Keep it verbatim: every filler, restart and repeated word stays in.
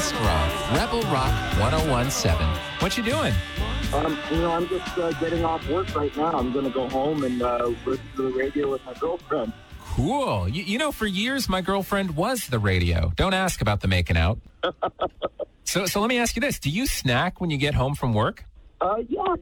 West Rock, Rebel Rock one oh one point seven. What you doing? Um, you know, I'm just uh, getting off work right now. I'm going to go home and uh, listen to the radio with my girlfriend. Cool. You, you know, for years, my girlfriend was the radio. Don't ask about the making out. so, so let me ask you this. Do you snack when you get home from work? Uh, yeah,